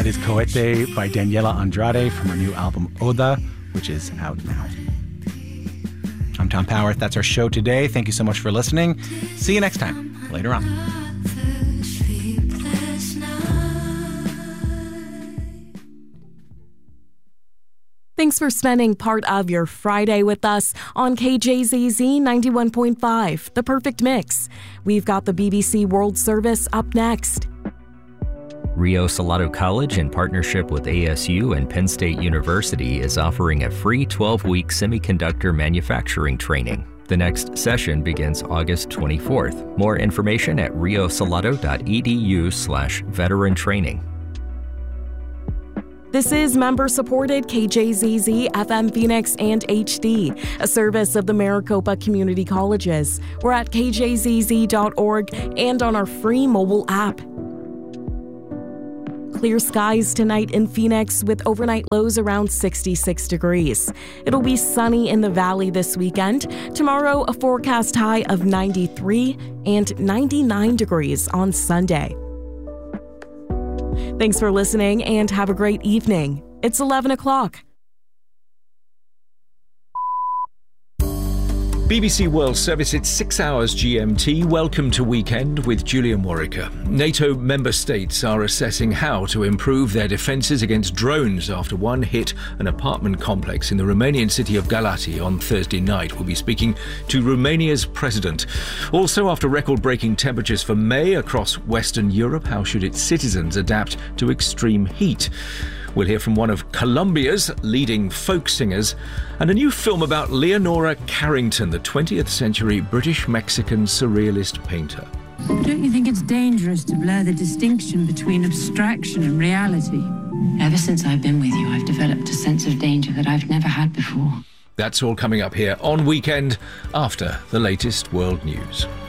That is Cohete by Daniela Andrade from her new album Oda, which is out now. I'm Tom Power. That's our show today. Thank you so much for listening. See you next time. Later on. Thanks for spending part of your Friday with us on KJZZ 91.5, The Perfect Mix. We've got the BBC World Service up next. Rio Salado College, in partnership with ASU and Penn State University, is offering a free 12-week semiconductor manufacturing training. The next session begins August 24th. More information at riosalado.edu/veteran training. This is member-supported KJZZ FM Phoenix and HD, a service of the Maricopa Community Colleges. We're at kjzz.org and on our free mobile app. Clear skies tonight in Phoenix with overnight lows around 66 degrees. It'll be sunny in the valley this weekend. Tomorrow, a forecast high of 93 and 99 degrees on Sunday. Thanks for listening and have a great evening. It's 11 o'clock. BBC World Service, it's 6 hours GMT. Welcome to Weekend with Julian Warwicker. NATO member states are assessing how to improve their defences against drones after one hit an apartment complex in the Romanian city of Galați on Thursday night. We'll be speaking to Romania's president. Also, after record-breaking temperatures for May across Western Europe, how should its citizens adapt to extreme heat? We'll hear from one of Colombia's leading folk singers and a new film about Leonora Carrington, the 20th century British-Mexican surrealist painter. Don't you think it's dangerous to blur the distinction between abstraction and reality? Ever since I've been with you, I've developed a sense of danger that I've never had before. That's all coming up here on Weekend after the latest world news.